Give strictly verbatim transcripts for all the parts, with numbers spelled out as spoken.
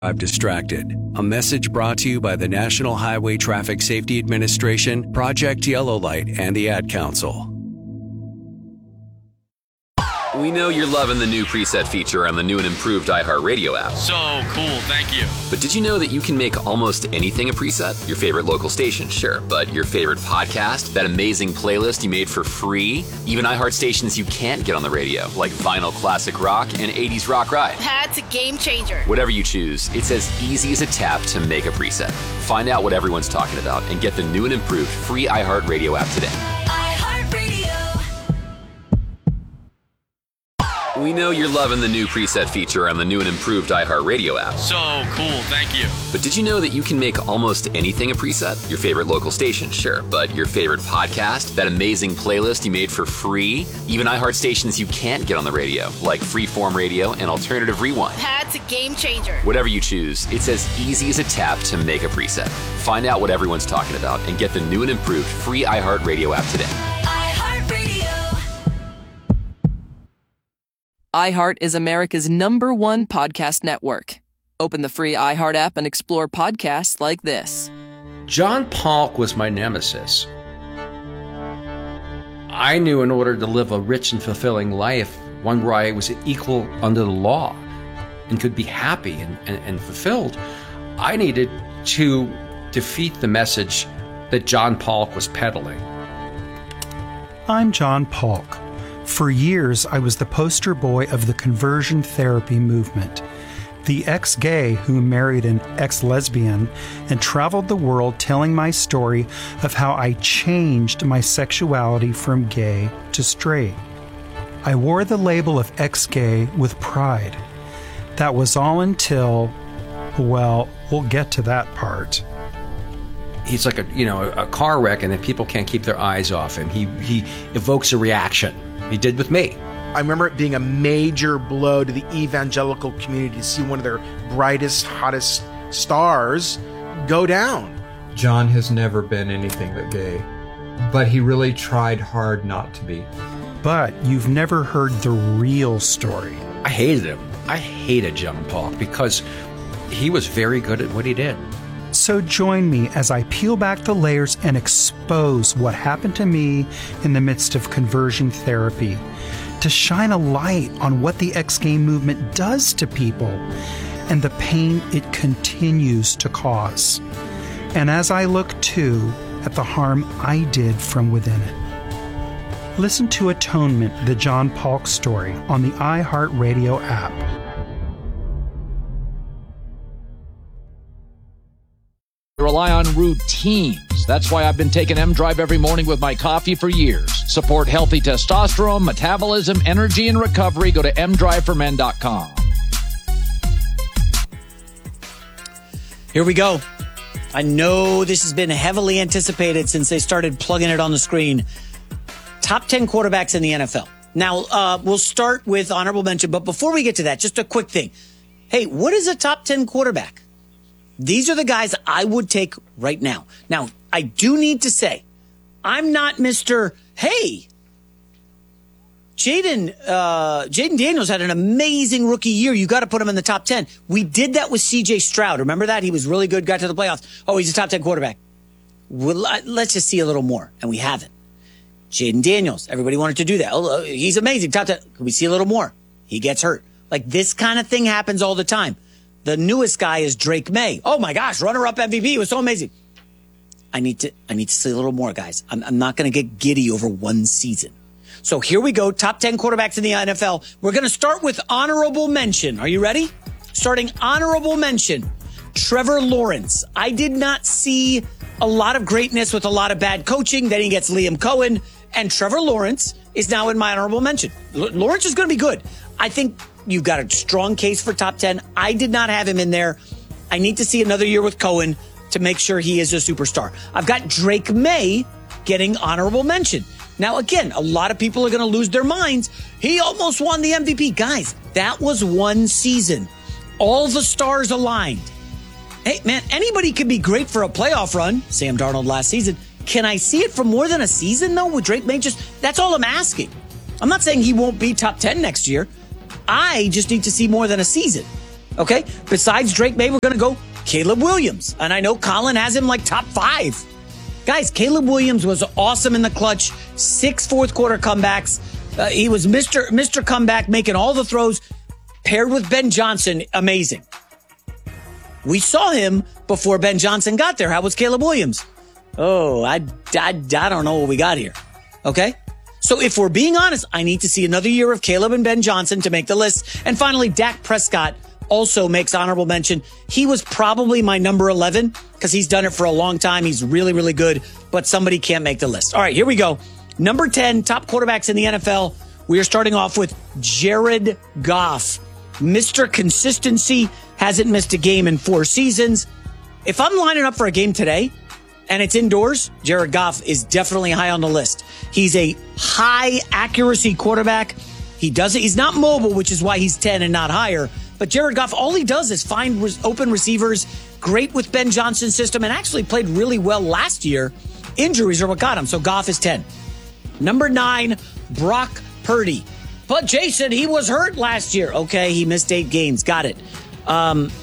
I'm distracted. A message brought to you by the National Highway Traffic Safety Administration, Project Yellow Light, and the Ad Council. We know you're loving the new preset feature on the new and improved iHeartRadio app. So cool, thank you. But did you know that you can make almost anything a preset? Your favorite local station, sure, but your favorite podcast, that amazing playlist you made for free, even iHeart stations you can't get on the radio, like Vinyl Classic Rock and eighties Rock Ride. That's a game changer. Whatever you choose, it's as easy as a tap to make a preset. Find out what everyone's talking about and get the new and improved free iHeartRadio app today. We know you're loving the new preset feature on the new and improved iHeartRadio app. So cool, thank you. But did you know that you can make almost anything a preset? Your favorite local station, sure, but your favorite podcast, that amazing playlist you made for free, even iHeart stations you can't get on the radio, like Freeform Radio and Alternative Rewind. That's a game changer. Whatever you choose, it's as easy as a tap to make a preset. Find out what everyone's talking about and get the new and improved free iHeartRadio app today. iHeart is America's number one podcast network. Open the free iHeart app and explore podcasts like this. John Polk was my nemesis. I knew in order to live a rich and fulfilling life, one where I was equal under the law and could be happy and, and, and fulfilled, I needed to defeat the message that John Polk was peddling. I'm John Polk. For years, I was the poster boy of the conversion therapy movement, the ex-gay who married an ex-lesbian and traveled the world telling my story of how I changed my sexuality from gay to straight. I wore the label of ex-gay with pride. That was all until, well, we'll get to that part. He's like a, you know, a car wreck, and then people can't keep their eyes off him. He he evokes a reaction. He did with me. I remember it being a major blow to the evangelical community to see one of their brightest, hottest stars go down. John has never been anything but gay, but he really tried hard not to be. But you've never heard the real story. I hated him. I hated John Polk because he was very good at what he did. So join me as I peel back the layers and expose what happened to me in the midst of conversion therapy, to shine a light on what the ex-gay movement does to people and the pain it continues to cause. And as I look, too, at the harm I did from within it. Listen to Atonement, the John Polk story, on the iHeartRadio app. Rely on routines. That's why I've been taking M-Drive every morning with my coffee for years. Support healthy testosterone, metabolism, energy, and recovery. Go to m drive for men dot com. Here we go. I know this has been heavily anticipated since they started plugging it on the screen. Top ten quarterbacks in the N F L. Now, uh, we'll start with honorable mention, but before we get to that, just a quick thing. Hey, what is a top ten quarterback? These are the guys I would take right now. Now, I do need to say, I'm not Mister Hey, Jaden uh, Jaden Daniels had an amazing rookie year. You got to put him in the top ten. We did that with C J Stroud. Remember that? He was really good, got to the playoffs. Oh, he's a top ten quarterback. Well, let's just see a little more, and we haven't. Jaden Daniels, everybody wanted to do that. Oh, he's amazing, top ten. Can we see a little more? He gets hurt. Like, this kind of thing happens all the time. The newest guy is Drake May. Oh my gosh, runner-up M V P. It was so amazing. I need to, I need to see a little more, guys. I'm, I'm not going to get giddy over one season. So here we go. Top ten quarterbacks in the N F L. We're going to start with honorable mention. Are you ready? Starting honorable mention. Trevor Lawrence. I did not see a lot of greatness with a lot of bad coaching. Then he gets Liam Cohen, and Trevor Lawrence is now in my honorable mention. L- Lawrence is going to be good. I think you've got a strong case for top ten. I did not have him in there. I need to see another year with Cohen to make sure he is a superstar. I've got Drake May getting honorable mention. Now, again, a lot of people are going to lose their minds. He almost won the M V P. Guys, that was one season. All the stars aligned. Hey, man, anybody can be great for a playoff run. Sam Darnold last season. Can I see it for more than a season, though, with Drake May? Just, that's all I'm asking. I'm not saying he won't be top ten next year. I just need to see more than a season. Okay? Besides Drake May, we're going to go Caleb Williams. And I know Colin has him like top five. Guys, Caleb Williams was awesome in the clutch. Six fourth quarter comebacks. Uh, he was Mister Mister Comeback, making all the throws. Paired with Ben Johnson, amazing. We saw him before Ben Johnson got there. How was Caleb Williams? Oh, I, I, I don't know what we got here. Okay? So if we're being honest, I need to see another year of Caleb and Ben Johnson to make the list. And finally, Dak Prescott also makes honorable mention. He was probably my number eleven because he's done it for a long time. He's really, really good, but somebody can't make the list. All right, here we go. Number ten, top quarterbacks in the N F L. We are starting off with Jared Goff. Mister Consistency, hasn't missed a game in four seasons. If I'm lining up for a game today and it's indoors, Jared Goff is definitely high on the list. He's a high accuracy quarterback. He does it. He's not mobile, which is why he's ten and not higher. But Jared Goff, all he does is find res- open receivers, great with Ben Johnson's system, and actually played really well last year. Injuries are what got him, so Goff is ten. Number nine, Brock Purdy. But Jason, he was hurt last year. Okay, he missed eight games. Got it. Um,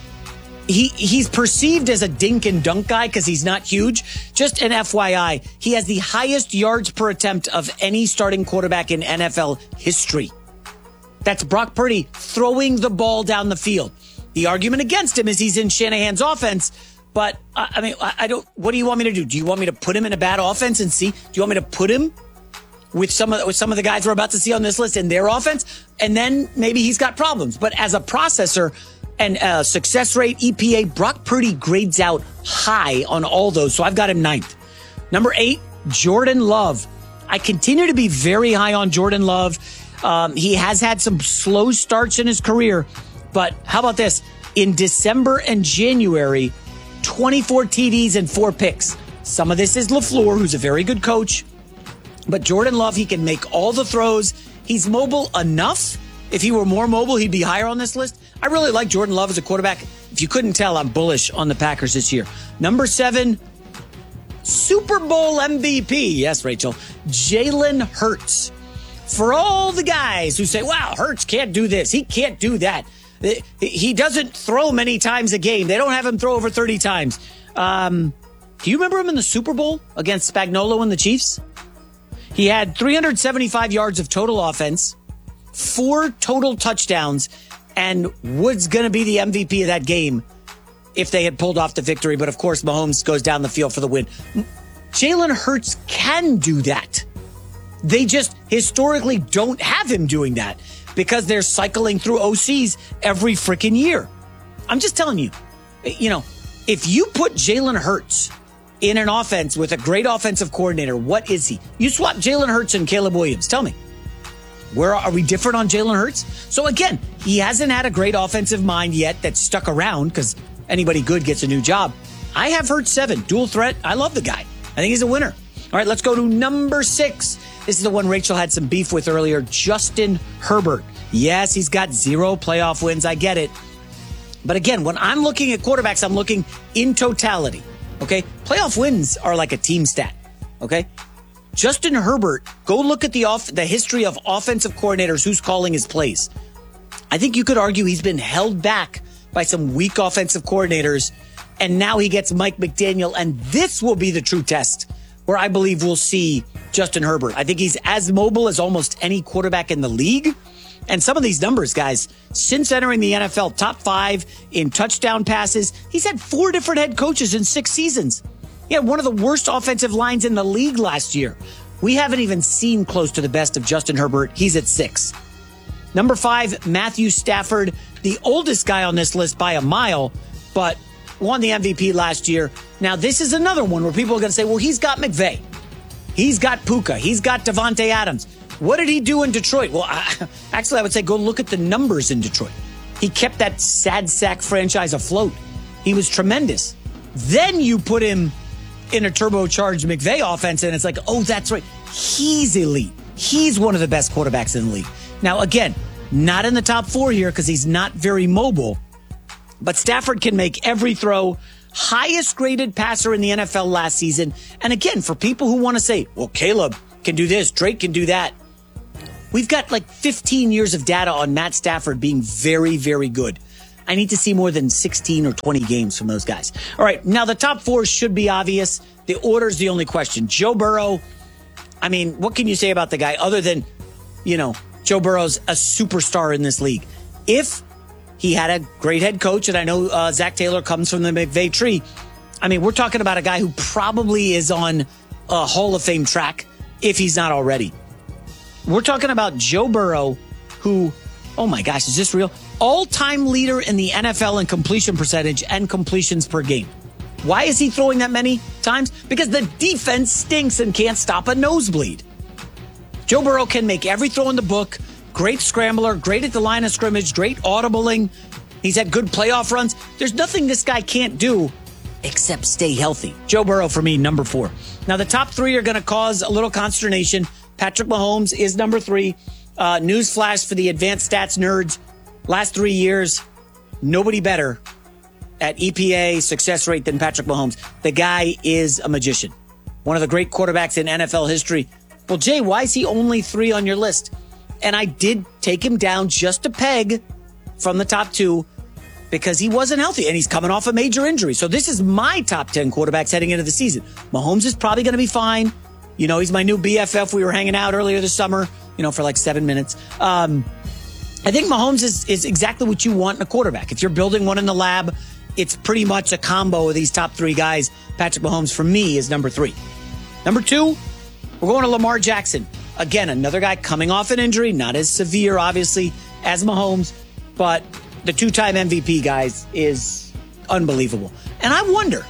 he he's perceived as a dink and dunk guy because he's not huge. Just an F Y I, he has the highest yards per attempt of any starting quarterback in N F L history. That's Brock Purdy throwing the ball down the field. The argument against him is he's in Shanahan's offense. But, uh, I mean, I, I don't, what do you want me to do? Do you want me to put him in a bad offense and see? Do you want me to put him with some of, with some of the guys we're about to see on this list in their offense? And then maybe he's got problems. But as a processor and uh, success rate, E P A, Brock Purdy grades out high on all those. So I've got him ninth. Number eight, Jordan Love. I continue to be very high on Jordan Love. Um, he has had some slow starts in his career, but how about this? In December and January, twenty-four T Ds and four picks. Some of this is LaFleur, who's a very good coach, but Jordan Love, he can make all the throws. He's mobile enough. If he were more mobile, he'd be higher on this list. I really like Jordan Love as a quarterback. If you couldn't tell, I'm bullish on the Packers this year. Number seven, Super Bowl M V P. Yes, Rachel. Jalen Hurts. For all the guys who say, wow, Hurts can't do this, he can't do that. He doesn't throw many times a game. They don't have him throw over thirty times. Um, do you remember him in the Super Bowl against Spagnuolo and the Chiefs? He had three hundred seventy-five yards of total offense, four total touchdowns, and was going to be the M V P of that game if they had pulled off the victory. But, of course, Mahomes goes down the field for the win. Jalen Hurts can do that. They just historically don't have him doing that because they're cycling through O Cs every freaking year. I'm just telling you, you know, if you put Jalen Hurts in an offense with a great offensive coordinator, what is he? You swap Jalen Hurts and Caleb Williams. Tell me, where are we different on Jalen Hurts? So again, he hasn't had a great offensive mind yet that's stuck around because anybody good gets a new job. I have Hurts seven, dual threat. I love the guy. I think he's a winner. All right, let's go to number six. This is the one Rachel had some beef with earlier, Justin Herbert. Yes, he's got zero playoff wins. I get it. But again, when I'm looking at quarterbacks, I'm looking in totality. Okay? Playoff wins are like a team stat. Okay? Justin Herbert, go look at the off the history of offensive coordinators who's calling his plays. I think you could argue he's been held back by some weak offensive coordinators, and now he gets Mike McDaniel, and this will be the true test where I believe we'll see Justin Herbert. I think he's as mobile as almost any quarterback in the league. And some of these numbers, guys, since entering the N F L, top five in touchdown passes. He's had four different head coaches in six seasons. He had one of the worst offensive lines in the league last year. We haven't even seen close to the best of Justin Herbert. He's at six. Number five, Matthew Stafford, the oldest guy on this list by a mile, but won the M V P last year. Now, this is another one where people are going to say, well, he's got McVay. He's got Puka. He's got Devontae Adams. What did he do in Detroit? Well, I, actually, I would say go look at the numbers in Detroit. He kept that sad sack franchise afloat. He was tremendous. Then you put him in a turbocharged McVay offense, and it's like, oh, that's right. He's elite. He's one of the best quarterbacks in the league. Now, again, not in the top four here because he's not very mobile. But Stafford can make every throw. Highest graded passer in the N F L last season. And again, for people who want to say, well, Caleb can do this, Drake can do that. We've got like fifteen years of data on Matt Stafford being very, very good. I need to see more than sixteen or twenty games from those guys. All right, now the top four should be obvious. The order's the only question. Joe Burrow, I mean, what can you say about the guy other than, you know, Joe Burrow's a superstar in this league? If he had a great head coach, and I know uh, Zach Taylor comes from the McVay tree, I mean, we're talking about a guy who probably is on a Hall of Fame track if he's not already. We're talking about Joe Burrow, who, oh my gosh, is this real? All-time leader in the N F L in completion percentage and completions per game. Why is he throwing that many times? Because the defense stinks and can't stop a nosebleed. Joe Burrow can make every throw in the book. Great scrambler, great at the line of scrimmage, great audibling. He's had good playoff runs. There's nothing this guy can't do except stay healthy. Joe Burrow, for me, number four. Now, the top three are going to cause a little consternation. Patrick Mahomes is number three. Uh, newsflash for the advanced stats nerds. Last three years, nobody better at E P A success rate than Patrick Mahomes. The guy is a magician. One of the great quarterbacks in N F L history. Well, Jay, why is he only three on your list? And I did take him down just a peg from the top two because he wasn't healthy and he's coming off a major injury. So this is my top ten quarterbacks heading into the season. Mahomes is probably going to be fine. You know, he's my new B F F. We were hanging out earlier this summer, you know, for like seven minutes. Um, I think Mahomes is, is exactly what you want in a quarterback. If you're building one in the lab, it's pretty much a combo of these top three guys. Patrick Mahomes, for me, is number three. Number two, we're going to Lamar Jackson. Again, another guy coming off an injury, not as severe, obviously, as Mahomes, but the two-time M V P, guys, is unbelievable. And I wonder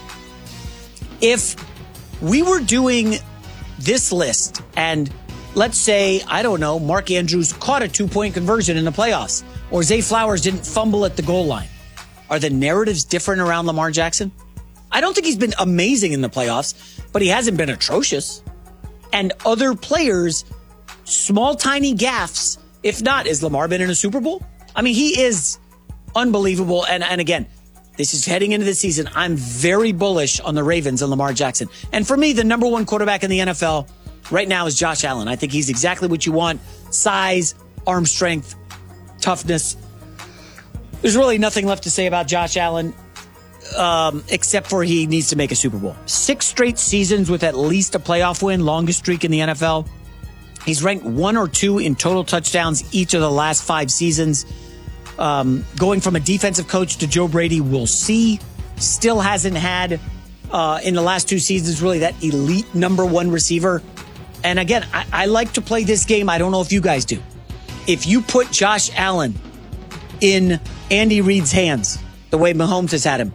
if we were doing this list and let's say, I don't know, Mark Andrews caught a two-point conversion in the playoffs, or Zay Flowers didn't fumble at the goal line. Are the narratives different around Lamar Jackson? I don't think he's been amazing in the playoffs, but he hasn't been atrocious. And other players, small, tiny gaffes. If not, has Lamar been in a Super Bowl? I mean, he is unbelievable. And, and again, this is heading into the season. I'm very bullish on the Ravens and Lamar Jackson. And for me, the number one quarterback in the N F L right now is Josh Allen. I think he's exactly what you want. Size, arm strength, toughness. There's really nothing left to say about Josh Allen, um, except for he needs to make a Super Bowl. Six straight seasons with at least a playoff win, longest streak in the N F L. He's ranked one or two in total touchdowns each of the last five seasons. Um, going from a defensive coach to Joe Brady, we'll see. Still hasn't had, uh, in the last two seasons, really that elite number one receiver. And again, I, I like to play this game. I don't know if you guys do. If you put Josh Allen in Andy Reid's hands, the way Mahomes has had him,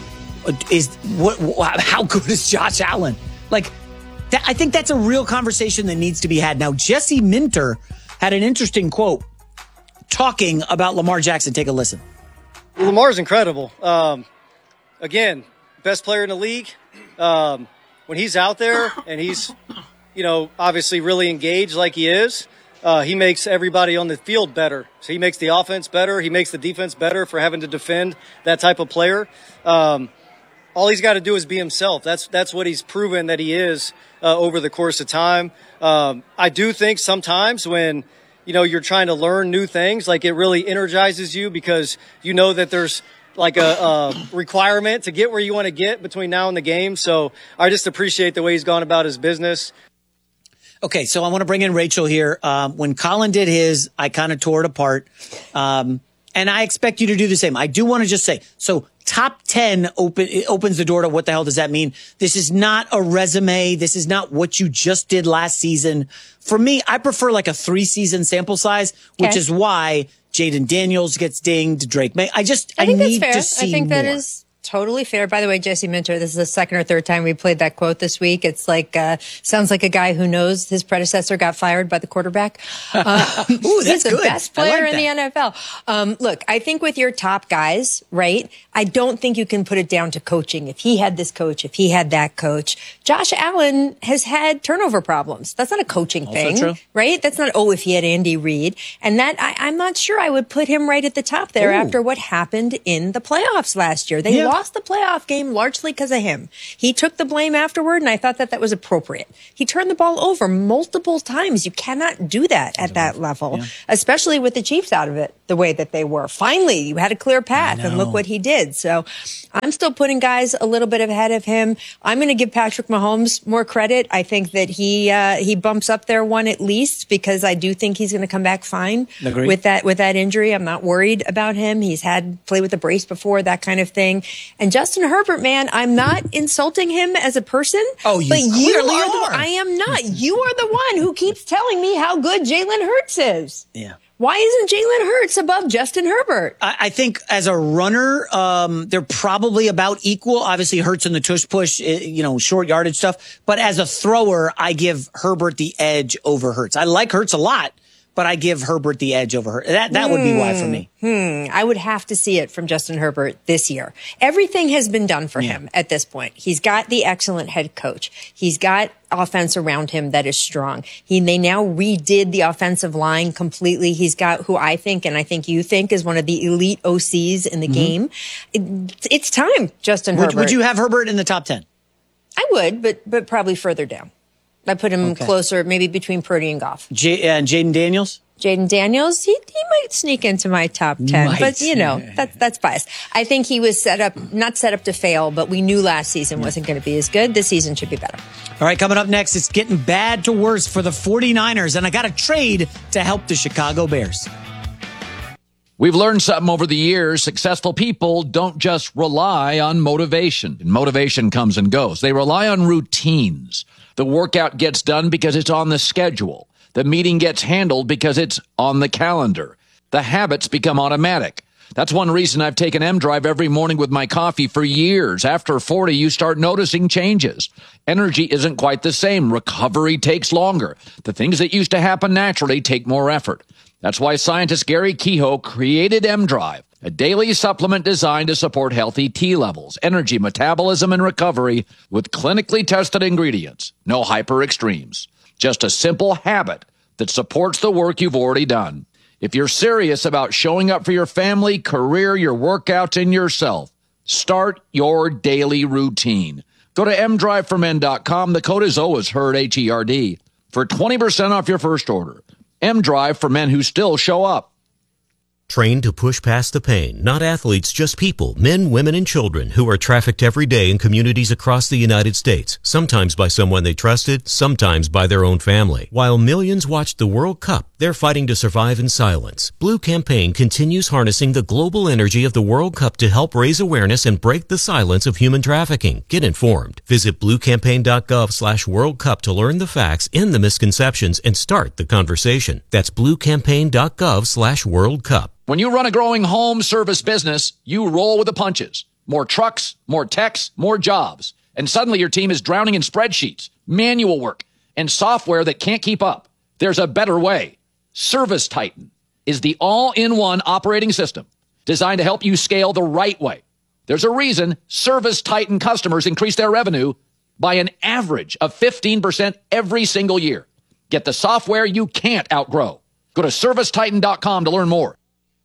is what? How good is Josh Allen? Like, that, I think that's a real conversation that needs to be had. Now, Jesse Minter had an interesting quote talking about Lamar Jackson. Take a listen. Lamar's incredible. Um, again, best player in the league. Um, when he's out there and he's, you know, obviously really engaged like he is, uh, he makes everybody on the field better. So he makes the offense better. He makes the defense better for having to defend that type of player. Um, all he's got to do is be himself. That's that's what he's proven that he is uh, over the course of time. Um, I do think sometimes when, you know, you're trying to learn new things, like it really energizes you because you know that there's like a, a requirement to get where you want to get between now and the game. So I just appreciate the way he's gone about his business. Okay, so I want to bring in Rachel here. Um, when Colin did his, I kind of tore it apart. Um, and I expect you to do the same. I do want to just say, so top ten open, it opens the door to what the hell does that mean? This is not a resume. This is not what you just did last season. For me, I prefer like a three season sample size, which okay. is why Jaden Daniels gets dinged, Drake May. I just, I, I think need that's fair. to see I think more. that is totally fair. By the way, Jesse Minter, this is the second or third time we played that quote this week. It's like, uh, sounds like a guy who knows his predecessor got fired by the quarterback. Uh, Ooh, that's he's the good. best player like in the N F L. Um, look, I think with your top guys, right, I don't think you can put it down to coaching. If he had this coach, if he had that coach, Josh Allen has had turnover problems. That's not a coaching Also thing, true. right? That's not, oh, if he had Andy Reid. And that, I, I'm not sure I would put him right at the top there Ooh. after what happened in the playoffs last year. They Yeah. lost the playoff game largely because of him. He took the blame afterward, and I thought that that was appropriate. He turned the ball over multiple times. You cannot do that at that level, Yeah. especially with the Chiefs out of it. the way that they were. Finally, you had a clear path, and look what he did. So I'm still putting guys a little bit ahead of him. I'm going to give Patrick Mahomes more credit. I think that he uh, he bumps up there one at least, because I do think he's going to come back fine Agreed. with that with that injury. I'm not worried about him. He's had played with a brace before, that kind of thing. And Justin Herbert, man, I'm not insulting him as a person. Oh, you but you clearly are. The, are. I am not. You are the one who keeps telling me how good Jalen Hurts is. Yeah. Why isn't Jalen Hurts above Justin Herbert? I, I think as a runner, um, they're probably about equal. Obviously, Hurts in the tush push, you know, short yardage stuff. But as a thrower, I give Herbert the edge over Hurts. I like Hurts a lot, but I give Herbert the edge over Hurts. That that would be why for me. Hmm. I would have to see it from Justin Herbert this year. Everything has been done for Yeah. him at this point. He's got the excellent head coach. He's got offense around him that is strong. He they now redid the offensive line completely. He's got who I think, and I think you think, is one of the elite O Cs in the Mm-hmm. game. It, it's time, Justin Would, Herbert. would you have Herbert in the top ten? I would, but but probably further down. I put him Okay. closer, maybe between Purdy and Goff. J- and Jaden Daniels? Jaden Daniels, he, he might sneak into my top ten, Might. but you know, that's, that's biased. I think he was set up, not set up to fail, but we knew last season wasn't going to be as good. This season should be better. All right, coming up next, it's getting bad to worse for the 49ers, and I got a trade to help the Chicago Bears. We've learned something over the years. Successful people don't just rely on motivation. Motivation comes and goes. They rely on routines. The workout gets done because it's on the schedule. The meeting gets handled because it's on the calendar. The habits become automatic. That's one reason I've taken M-Drive every morning with my coffee for years. After forty, you start noticing changes. Energy isn't quite the same. Recovery takes longer. The things that used to happen naturally take more effort. That's why scientist Gary Kehoe created M-Drive, a daily supplement designed to support healthy T levels, energy, metabolism, and recovery with clinically tested ingredients. No hyper extremes. Just a simple habit that supports the work you've already done. If you're serious about showing up for your family, career, your workouts, and yourself, start your daily routine. Go to m drive for men dot com. The code is always HERD, H E R D, for twenty percent off your first order. M-Drive for men who still show up. Trained to push past the pain, not athletes, just people, men, women, and children who are trafficked every day in communities across the United States, sometimes by someone they trusted, sometimes by their own family. While millions watched the World Cup, they're fighting to survive in silence. Blue Campaign continues harnessing the global energy of the World Cup to help raise awareness and break the silence of human trafficking. Get informed. Visit blue campaign dot gov slash World Cup to learn the facts and the misconceptions and start the conversation. That's blue campaign dot gov slash World Cup. When you run a growing home service business, you roll with the punches. More trucks, more techs, more jobs. And suddenly your team is drowning in spreadsheets, manual work, and software that can't keep up. There's a better way. Service Titan is the all-in-one operating system designed to help you scale the right way. There's a reason Service Titan customers increase their revenue by an average of fifteen percent every single year. Get the software you can't outgrow. Go to service titan dot com to learn more.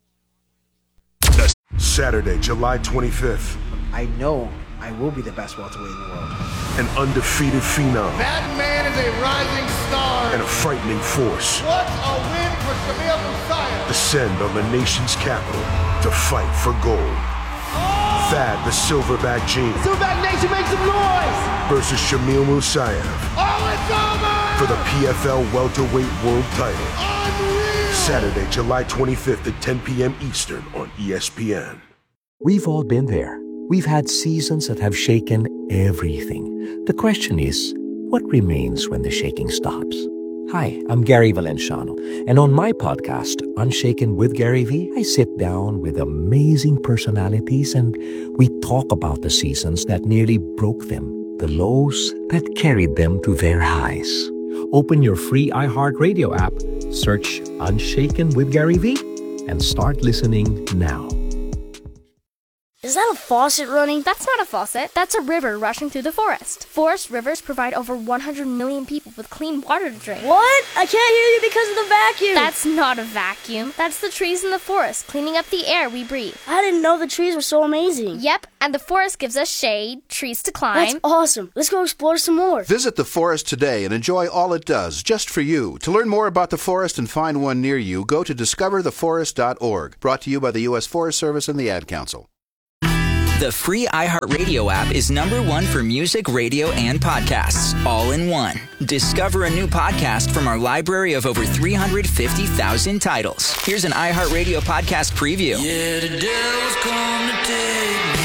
Saturday, July twenty-fifth. I know I will be the best welterweight in the world. An undefeated phenom. That man is a rising star. And a frightening force. What a win for Shamil Musayev. Descend on the nation's capital to fight for gold. Oh! Thad the Silverback Gene. Silverback Nation, make some noise! Versus Shamil Musayev. Oh, it's over! For the P F L welterweight world title. Unreal! Saturday, July twenty-fifth at ten p.m. Eastern on E S P N. We've all been there. We've had seasons that have shaken everything. The question is, what remains when the shaking stops? Hi, I'm Gary Valenciano, and on my podcast, Unshaken with Gary V, I sit down with amazing personalities and we talk about the seasons that nearly broke them, the lows that carried them to their highs. Open your free iHeartRadio app, search Unshaken with Gary V, and start listening now. Is that a faucet running? That's not a faucet. That's a river rushing through the forest. Forest rivers provide over one hundred million people with clean water to drink. What? I can't hear you because of the vacuum. That's not a vacuum. That's the trees in the forest cleaning up the air we breathe. I didn't know the trees were so amazing. Yep, and the forest gives us shade, trees to climb. That's awesome. Let's go explore some more. Visit the forest today and enjoy all it does, just for you. To learn more about the forest and find one near you, go to discover the forest dot org. Brought to you by the U S Forest Service and the Ad Council. The free iHeartRadio app is number one for music, radio, and podcasts, all in one. Discover a new podcast from our library of over three hundred fifty thousand titles. Here's an iHeartRadio podcast preview. Yeah, the devil's come to take me.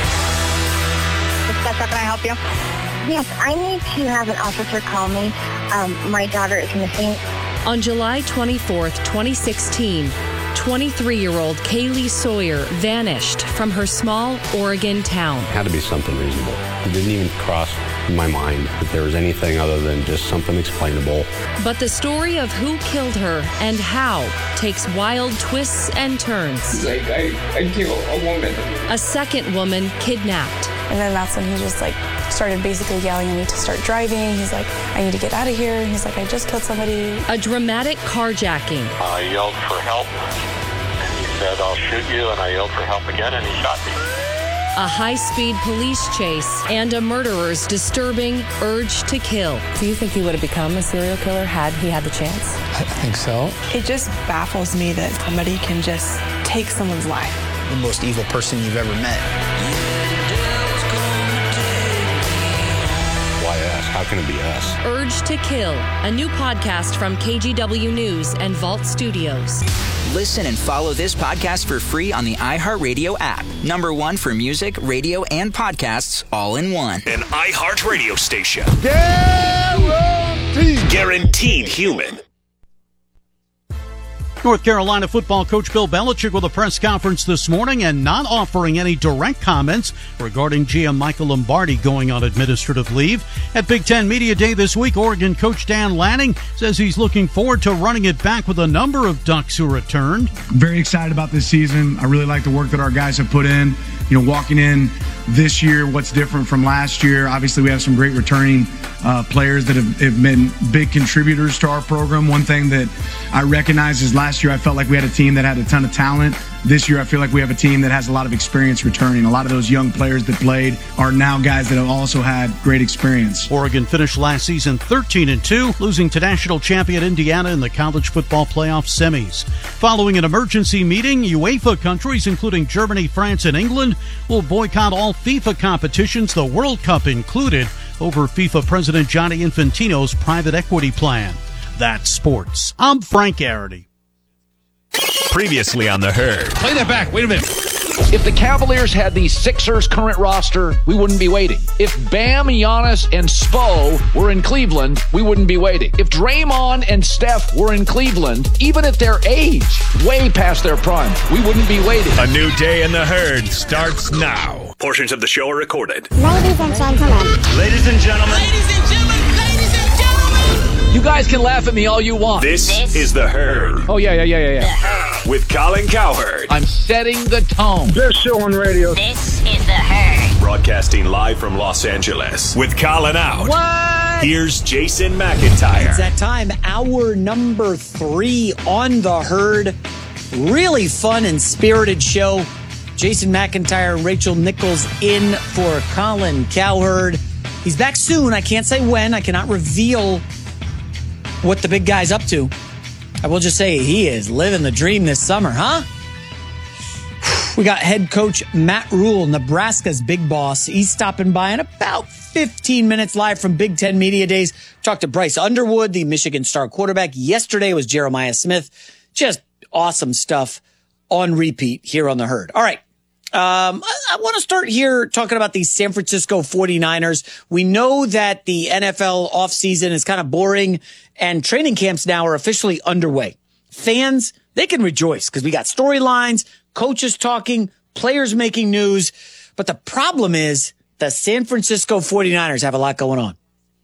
Can I help you? Yes, I need to have an officer call me. Um, my daughter is missing. On July twenty-fourth, twenty sixteen, twenty-three-year-old Kaylee Sawyer vanished from her small Oregon town. It had to be something reasonable. It didn't even cross my mind that there was anything other than just something explainable. But the story of who killed her and how takes wild twists and turns. Like, I, I killed a woman. A second woman kidnapped. And then that's when he just like started basically yelling at me to start driving. He's like, I need to get out of here. He's like, I just killed somebody. A dramatic carjacking. I yelled for help, and he said, I'll shoot you, and I yelled for help again, and he shot me. A high-speed police chase and a murderer's disturbing urge to kill. Do you think he would have become a serial killer had he had the chance? I think so. It just baffles me that somebody can just take someone's life. The most evil person you've ever met. Why us? How can it be us? Urge to Kill, a new podcast from K G W News and Vault Studios. Listen and follow this podcast for free on the iHeartRadio app. Number one for music, radio, and podcasts, all in one. An iHeartRadio station. Guaranteed. Guaranteed human. North Carolina football coach Bill Belichick with a press conference this morning and not offering any direct comments regarding G M Michael Lombardi going on administrative leave. At Big Ten Media Day this week, Oregon coach Dan Lanning says he's looking forward to running it back with a number of Ducks who returned. Very excited about this season. I really like the work that our guys have put in. You know, walking in this year, what's different from last year? Obviously, we have some great returning uh, players that have, have been big contributors to our program. One thing that I recognize is last year I felt like we had a team that had a ton of talent. This year I feel like we have a team that has a lot of experience returning. A lot of those young players that played are now guys that have also had great experience. Oregon finished last season thirteen and two, losing to national champion Indiana in the college football playoff semis. Following an emergency meeting, UEFA countries, including Germany, France, and England, will boycott all FIFA competitions, the World Cup included, over FIFA President Gianni Infantino's private equity plan. That's sports. I'm Frank Garrity. Previously on The Herd. Play that back. Wait a minute. If the Cavaliers had the Sixers' current roster, we wouldn't be waiting. If Bam, Giannis, and Spo were in Cleveland, we wouldn't be waiting. If Draymond and Steph were in Cleveland, even at their age, way past their prime, we wouldn't be waiting. A new day in The Herd starts now. Portions of the show are recorded. Ladies and gentlemen. Ladies and gentlemen. Ladies and gentlemen. Ladies and gentlemen. You guys can laugh at me all you want. This, this is The Herd. Oh, yeah, yeah, yeah, yeah, yeah. With Colin Cowherd. I'm setting the tone. Best show on radio. This is The Herd. Broadcasting live from Los Angeles. With Colin out. What? Here's Jason McIntyre. It's that time. Hour number three on The Herd. Really fun and spirited show. Jason McIntyre and Rachel Nichols in for Colin Cowherd. He's back soon. I can't say when. I cannot reveal what the big guy's up to. I will just say he is living the dream this summer, huh? We got head coach Matt Rule, Nebraska's big boss. He's stopping by in about fifteen minutes live from Big Ten Media Days. Talked to Bryce Underwood, the Michigan star quarterback. Yesterday was Jeremiah Smith. Just awesome stuff on repeat here on The Herd. All right. Um, I, I want to start here talking about the San Francisco forty-niners. We know that the N F L offseason is kind of boring and training camps now are officially underway. Fans, they can rejoice because we got storylines, coaches talking, players making news. But the problem is the San Francisco forty-niners have a lot going on.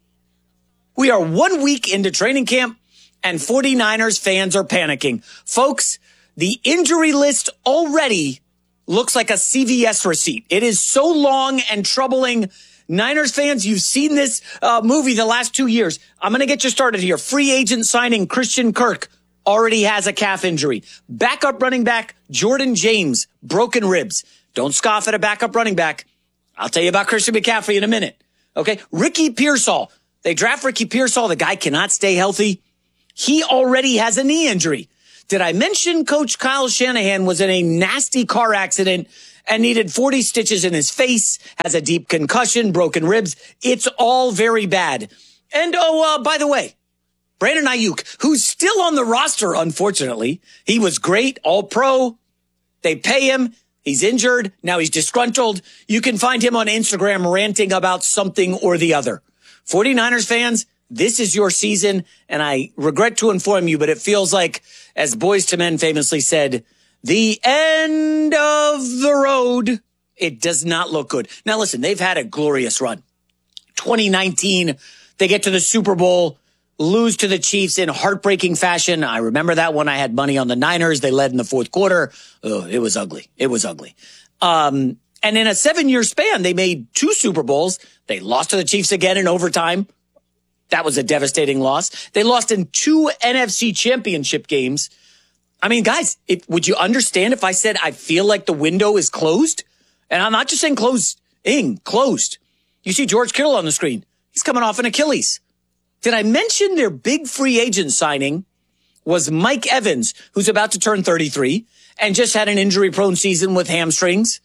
We are one week into training camp and forty-niners fans are panicking. Folks, the injury list already looks like a C V S receipt. It is so long and troubling. Niners fans, you've seen this uh, movie the last two years. I'm going to get you started here. Free agent signing Christian Kirk already has a calf injury. Backup running back Jordan James, broken ribs. Don't scoff at a backup running back. I'll tell you about Christian McCaffrey in a minute. Okay, Ricky Pearsall. They draft Ricky Pearsall. The guy cannot stay healthy. He already has a knee injury. Did I mention Coach Kyle Shanahan was in a nasty car accident and needed forty stitches in his face, has a deep concussion, broken ribs? It's all very bad. And, oh, uh, by the way, Brandon Ayuk, who's still on the roster, unfortunately. He was great, all pro. They pay him. He's injured. Now he's disgruntled. You can find him on Instagram ranting about something or the other. 49ers fans, this is your season, and I regret to inform you, but it feels like, as Boyz two Men famously said, the end of the road. It does not look good. Now, listen, they've had a glorious run. twenty nineteen, they get to the Super Bowl, lose to the Chiefs in heartbreaking fashion. I remember that one. I had money on the Niners. They led in the fourth quarter. Oh, it was ugly. It was ugly. Um, and in a seven-year span, they made two Super Bowls. They lost to the Chiefs again in overtime. That was a devastating loss. They lost in two N F C championship games. I mean, guys, if, would you understand if I said I feel like the window is closed? And I'm not just saying closed, in, closed. You see George Kittle on the screen. He's coming off an Achilles. Did I mention their big free agent signing was Mike Evans, who's about to turn thirty-three and just had an injury-prone season with hamstrings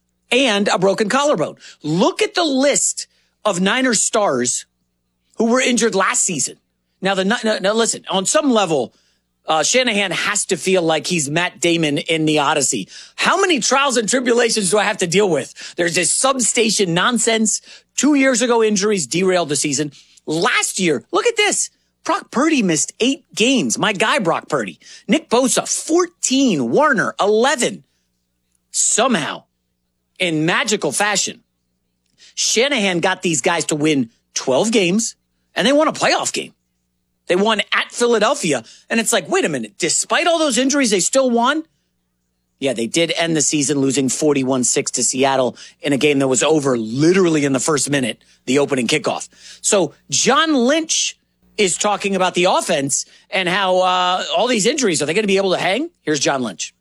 and a broken collarbone. Look at the list of Niners stars who were injured last season. Now, the now, now listen, on some level, uh, Shanahan has to feel like he's Matt Damon in The Odyssey. How many trials and tribulations do I have to deal with? There's this substation nonsense. Two years ago, injuries derailed the season. Last year, look at this. Brock Purdy missed eight games. My guy, Brock Purdy. Nick Bosa, fourteen. Warner, eleven. Somehow, in magical fashion, Shanahan got these guys to win twelve games, and they won a playoff game. They won at Philadelphia, and it's like, wait a minute. Despite all those injuries, they still won? Yeah, they did end the season losing forty-one six to Seattle in a game that was over literally in the first minute, the opening kickoff. So John Lynch is talking about the offense and how uh, all these injuries, are they going to be able to hang? Here's John Lynch.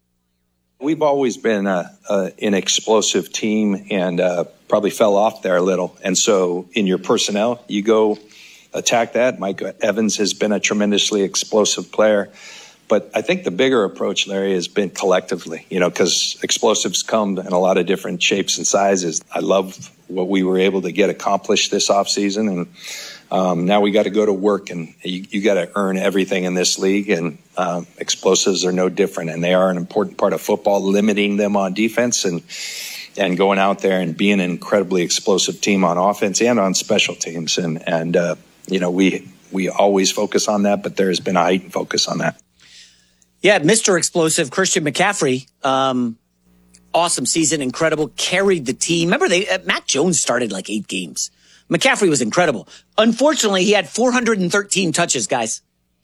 We've always been a, a, an explosive team and uh, probably fell off there a little. And so in your personnel, you go attack that. Mike Evans has been a tremendously explosive player. But I think the bigger approach, Larry, has been collectively, you know, because explosives come in a lot of different shapes and sizes. I love what we were able to get accomplished this offseason. And um, now we got to go to work, and you, you got to earn everything in this league. And um, explosives are no different. And they are an important part of football, limiting them on defense and and going out there and being an incredibly explosive team on offense and on special teams. And, and uh, you know, we we always focus on that, but there has been a heightened focus on that. Yeah, Mister Explosive, Christian McCaffrey, um, awesome season, incredible, carried the team. Remember, they uh, Matt Jones started like eight games. McCaffrey was incredible. Unfortunately, he had four hundred thirteen touches, guys.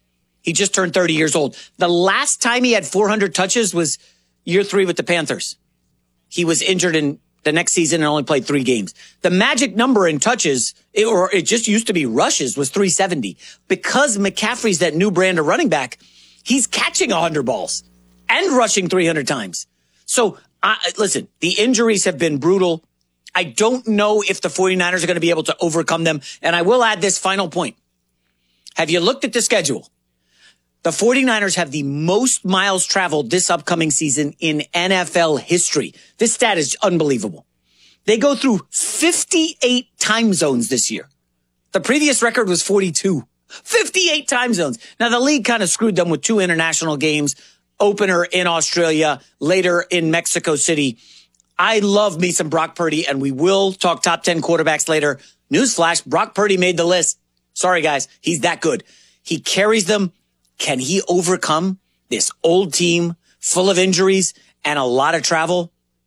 He just turned thirty years old. The last time he had four hundred touches was year three with the Panthers. He was injured in the next season and only played three games. The magic number in touches, it, or it just used to be rushes, was three seventy. Because McCaffrey's that new brand of running back, he's catching one hundred balls and rushing three hundred times. So, uh, listen, the injuries have been brutal. I don't know if the 49ers are going to be able to overcome them. And I will add this final point. Have you looked at the schedule? The 49ers have the most miles traveled this upcoming season in N F L history. This stat is unbelievable. They go through fifty-eight time zones this year. The previous record was forty-two. fifty-eight time zones. Now, the league kind of screwed them with two international games, opener in Australia, later in Mexico City. I love me some Brock Purdy, and we will talk top ten quarterbacks later. Newsflash, Brock Purdy made the list. Sorry, guys. He's that good. He carries them. Can he overcome this old team full of injuries and a lot of travel?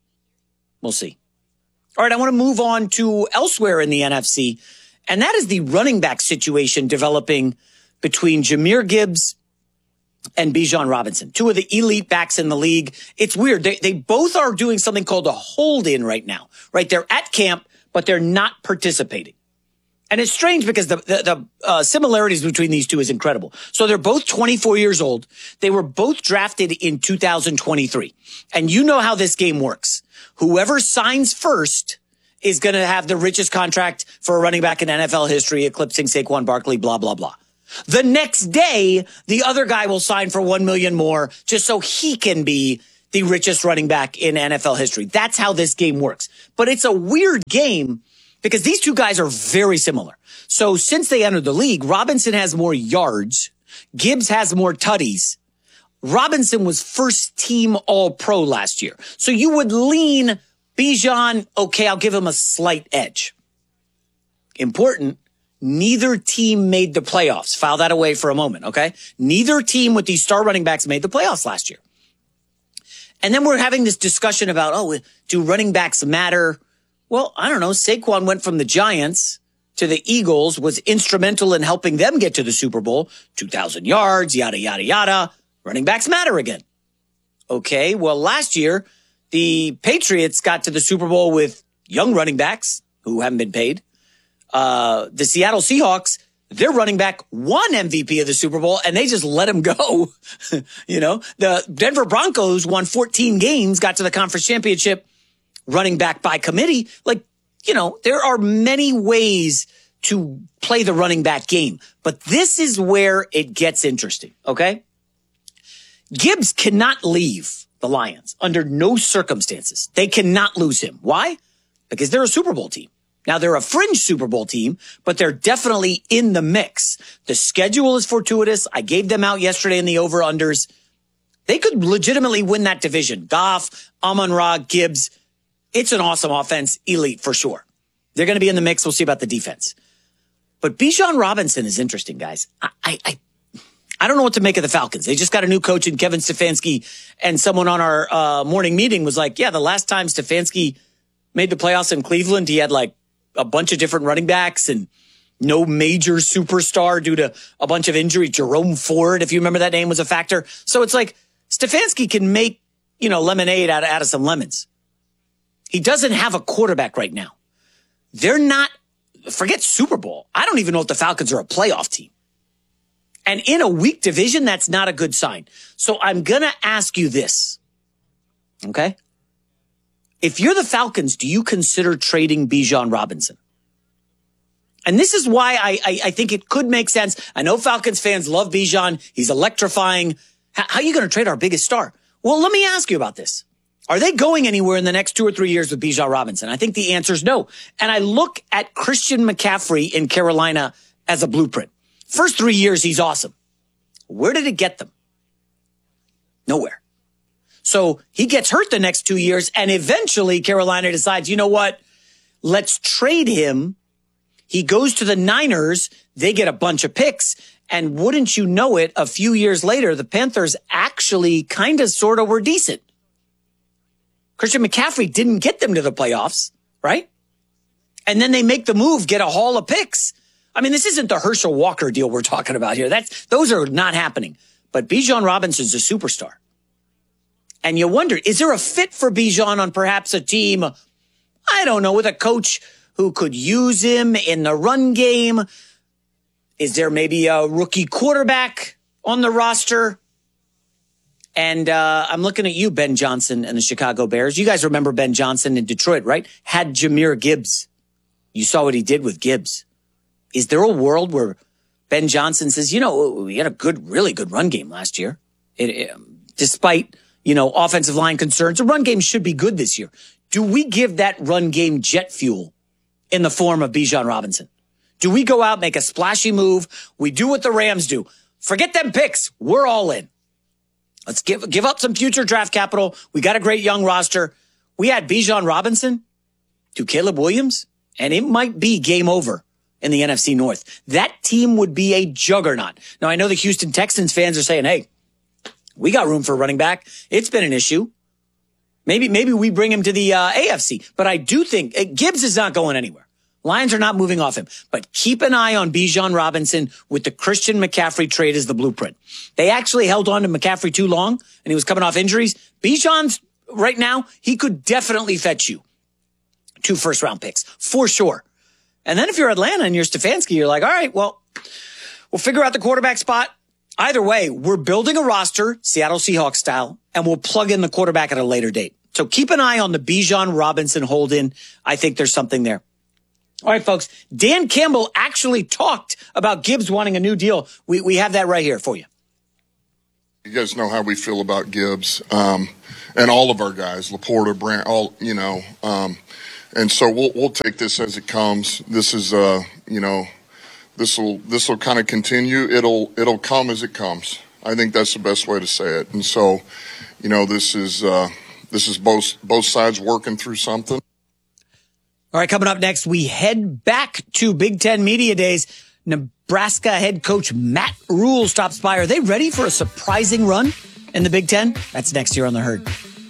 We'll see. All right, I want to move on to elsewhere in the N F C. And that is the running back situation developing between Jahmyr Gibbs, and Bijan Robinson, two of the elite backs in the league. It's weird. They, they both are doing something called a hold-in right now, right? They're at camp, but they're not participating. And it's strange because the, the, the uh, similarities between these two is incredible. So they're both twenty-four years old. They were both drafted in two thousand twenty-three. And you know how this game works. Whoever signs first is going to have the richest contract for a running back in N F L history, eclipsing Saquon Barkley, blah, blah, blah. The next day, the other guy will sign for one million dollars more just so he can be the richest running back in N F L history. That's how this game works. But it's a weird game because these two guys are very similar. So since they entered the league, Robinson has more yards. Gibbs has more tutties. Robinson was first team all pro last year. So you would lean Bijan, okay, I'll give him a slight edge. Important, neither team made the playoffs. File that away for a moment, okay? Neither team with these star running backs made the playoffs last year. And then we're having this discussion about, oh, do running backs matter? Well, I don't know. Saquon went from the Giants to the Eagles, was instrumental in helping them get to the Super Bowl. two thousand yards, yada, yada, yada. Running backs matter again. Okay, well, last year, the Patriots got to the Super Bowl with young running backs who haven't been paid. Uh, the Seattle Seahawks, their running back won M V P of the Super Bowl, and they just let him go. You know, the Denver Broncos won fourteen games, got to the conference championship, running back by committee. Like, you know, there are many ways to play the running back game, but this is where it gets interesting, okay? Gibbs cannot leave the Lions under no circumstances. They cannot lose him. Why? Because they're a Super Bowl team. Now, they're a fringe Super Bowl team, but they're definitely in the mix. The schedule is fortuitous. I gave them out yesterday in the over-unders. They could legitimately win that division. Goff, Amon-Ra, Gibbs. It's an awesome offense, elite for sure. They're going to be in the mix. We'll see about the defense. But Bijan Robinson is interesting, guys. I, I, I I don't know what to make of the Falcons. They just got a new coach in Kevin Stefanski, and someone on our uh, morning meeting was like, yeah, the last time Stefanski made the playoffs in Cleveland, he had like a bunch of different running backs and no major superstar due to a bunch of injury. Jerome Ford, if you remember that name, was a factor. So it's like Stefanski can make, you know, lemonade out of, out of some lemons. He doesn't have a quarterback right now. They're not, forget Super Bowl. I don't even know if the Falcons are a playoff team. And in a weak division, that's not a good sign. So I'm going to ask you this. Okay? If you're the Falcons, do you consider trading Bijan Robinson? And this is why I, I, I think it could make sense. I know Falcons fans love Bijan. He's electrifying. How, how are you going to trade our biggest star? Well, let me ask you about this. Are they going anywhere in the next two or three years with Bijan Robinson? I think the answer is no. And I look at Christian McCaffrey in Carolina as a blueprint. First three years, he's awesome. Where did it get them? Nowhere. So he gets hurt the next two years, and eventually Carolina decides, you know what? Let's trade him. He goes to the Niners. They get a bunch of picks. And wouldn't you know it, a few years later, the Panthers actually kind of sort of were decent. Christian McCaffrey didn't get them to the playoffs, right? And then they make the move, get a haul of picks. I mean, this isn't the Herschel Walker deal we're talking about here. That's, those are not happening. But Bijan Robinson's a superstar. And you wonder, is there a fit for Bijan on perhaps a team, I don't know, with a coach who could use him in the run game? Is there maybe a rookie quarterback on the roster? And uh, I'm looking at you, Ben Johnson and the Chicago Bears. You guys remember Ben Johnson in Detroit, right? Had Jahmyr Gibbs. You saw what he did with Gibbs. Is there a world where Ben Johnson says, you know, we had a good, really good run game last year. It, it, despite, you know, offensive line concerns, the run game should be good this year. Do we give that run game jet fuel in the form of Bijan Robinson? Do we go out, make a splashy move? We do what the Rams do. Forget them picks. We're all in. Let's give, give up some future draft capital. We got a great young roster. We had Bijan Robinson to Caleb Williams, and it might be game over in the N F C North. That team would be a juggernaut. Now, I know the Houston Texans fans are saying, hey, we got room for a running back. It's been an issue. Maybe, maybe we bring him to the uh, A F C. But I do think uh, Gibbs is not going anywhere. Lions are not moving off him, but keep an eye on Bijan Robinson with the Christian McCaffrey trade as the blueprint. They actually held on to McCaffrey too long, and he was coming off injuries. Bijan's right now, he could definitely fetch you two first-round picks, for sure. And then if you're Atlanta and you're Stefanski, you're like, all right, well, we'll figure out the quarterback spot. Either way, we're building a roster, Seattle Seahawks style, and we'll plug in the quarterback at a later date. So keep an eye on the Bijan Robinson hold-in. I think there's something there. All right, folks. Dan Campbell actually talked about Gibbs wanting a new deal. We we have that right here for you. You guys know how we feel about Gibbs, um, and all of our guys, Laporta, Brandt, all, you know, um, and so we'll we'll take this as it comes. This is, uh, you know, this will this will kind of continue. It'll it'll come as it comes. I think that's the best way to say it. And so, you know, this is uh, this is both both sides working through something. All right, coming up next, we head back to Big Ten Media Days. Nebraska head coach Matt Rhule stops by. Are they ready for a surprising run in the Big Ten? That's next year on The Herd.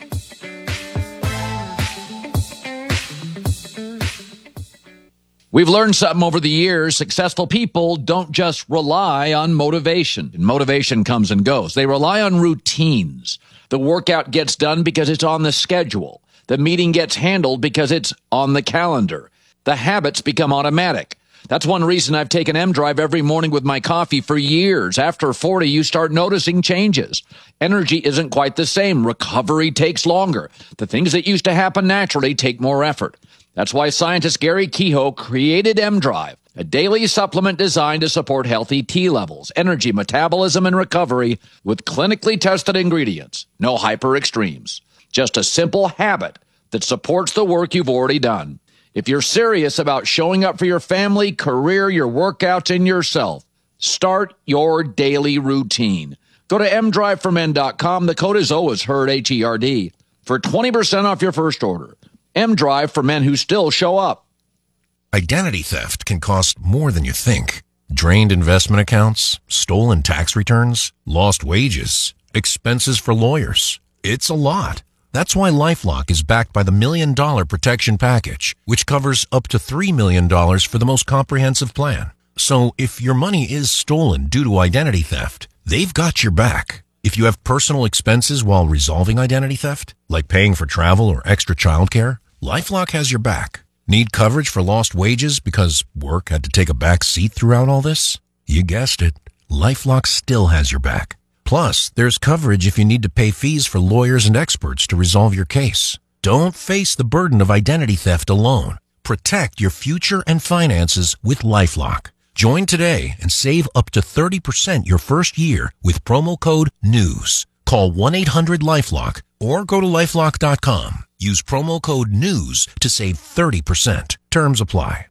We've learned something over the years. Successful people don't just rely on motivation. And motivation comes and goes. They rely on routines. The workout gets done because it's on the schedule. The meeting gets handled because it's on the calendar. The habits become automatic. That's one reason I've taken M-Drive every morning with my coffee for years. After forty, you start noticing changes. Energy isn't quite the same. Recovery takes longer. The things that used to happen naturally take more effort. That's why scientist Gary Kehoe created M-Drive, a daily supplement designed to support healthy T levels, energy, metabolism, and recovery with clinically tested ingredients. No hyper extremes. Just a simple habit that supports the work you've already done. If you're serious about showing up for your family, career, your workouts, and yourself, start your daily routine. Go to m drive for men dot com. The code is always HERD, H E R D, for twenty percent off your first order. M-Drive for men who still show up. Identity theft can cost more than you think. Drained investment accounts, stolen tax returns, lost wages, expenses for lawyers. It's a lot. That's why LifeLock is backed by the Million Dollar Protection Package, which covers up to three million dollars for the most comprehensive plan. So if your money is stolen due to identity theft, they've got your back. If you have personal expenses while resolving identity theft, like paying for travel or extra childcare, LifeLock has your back. Need coverage for lost wages because work had to take a back seat throughout all this? You guessed it. LifeLock still has your back. Plus, there's coverage if you need to pay fees for lawyers and experts to resolve your case. Don't face the burden of identity theft alone. Protect your future and finances with LifeLock. Join today and save up to thirty percent your first year with promo code NEWS. Call one eight hundred LifeLock or go to lifelock dot com. Use promo code NEWS to save thirty percent. Terms apply.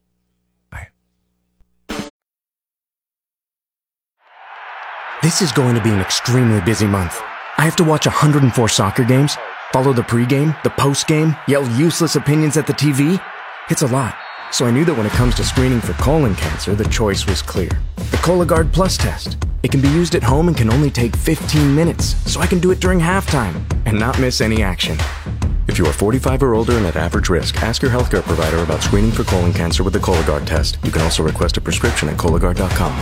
This is going to be an extremely busy month. I have to watch one hundred four soccer games, follow the pregame, the postgame, yell useless opinions at the T V. It's a lot. So I knew that when it comes to screening for colon cancer, the choice was clear. The Cologuard Plus test. It can be used at home and can only take fifteen minutes, so I can do it during halftime and not miss any action. If you are forty-five or older and at average risk, ask your healthcare provider about screening for colon cancer with the Cologuard test. You can also request a prescription at Cologuard dot com.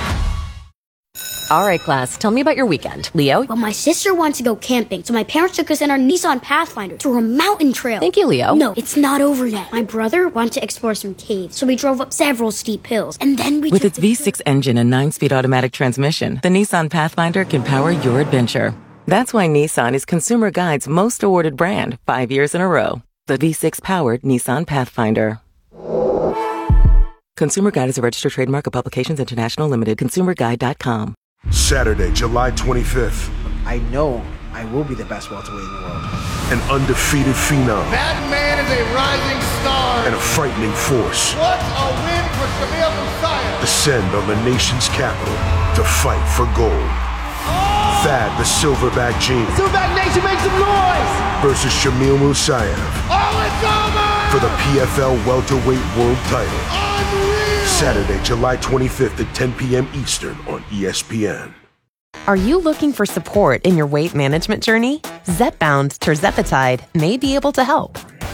All right, class, tell me about your weekend. Leo? Well, my sister wants to go camping, so my parents took us in our Nissan Pathfinder to a mountain trail. Thank you, Leo. No, it's not over yet. My brother wanted to explore some caves, so we drove up several steep hills, and then we With took its V six engine and nine-speed automatic transmission, the Nissan Pathfinder can power your adventure. That's why Nissan is Consumer Guide's most awarded brand, five years in a row. The V six-powered Nissan Pathfinder. Consumer Guide is a registered trademark of Publications International Limited. consumer guide dot com. Saturday, July twenty-fifth. I know I will be the best welterweight in the world. An undefeated phenom. That man is a rising star. And a frightening force. What a win for Shamil Musayev. Descend on the nation's capital to fight for gold. Oh! Thad the Silverback Gene. Silverback Nation, make some noise! Versus Shamil Musayev. Oh, it's over! For the P F L welterweight world title. Unreal! Saturday, July twenty-fifth at ten p.m. Eastern on E S P N. Are you looking for support in your weight management journey? Zepbound tirzepatide may be able to help.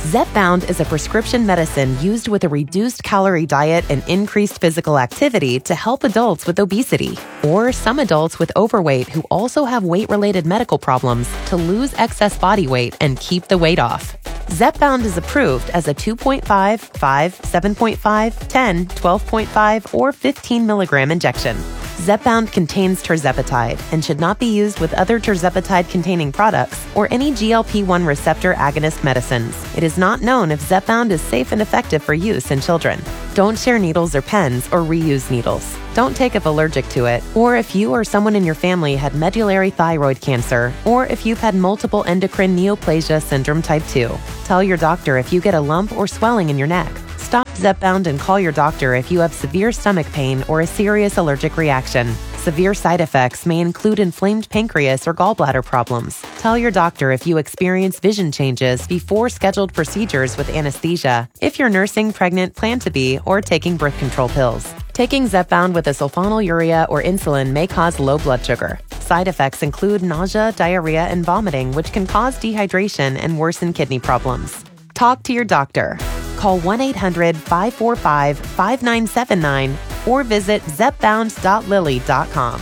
Zepbound is a prescription medicine used with a reduced calorie diet and increased physical activity to help adults with obesity, or some adults with overweight who also have weight-related medical problems to lose excess body weight and keep the weight off. Zepbound is approved as a two point five, five, seven point five, ten, twelve point five, or fifteen milligram injection. Zepbound contains tirzepatide and should not be used with other tirzepatide-containing products or any G L P one receptor agonist medicines. It is not known if Zepbound is safe and effective for use in children. Don't share needles or pens or reuse needles. Don't take if allergic to it, or if you or someone in your family had medullary thyroid cancer, or if you've had multiple endocrine neoplasia syndrome type two. Tell your doctor if you get a lump or swelling in your neck. Stop Zepbound and call your doctor if you have severe stomach pain or a serious allergic reaction. Severe side effects may include inflamed pancreas or gallbladder problems. Tell your doctor if you experience vision changes before scheduled procedures with anesthesia, if you're nursing, pregnant, plan to be, or taking birth control pills. Taking Zepbound with a sulfonylurea or insulin may cause low blood sugar. Side effects include nausea, diarrhea, and vomiting, which can cause dehydration and worsen kidney problems. Talk to your doctor. Call one eight hundred, five four five, five nine seven nine or visit zepbound dot lilly dot com.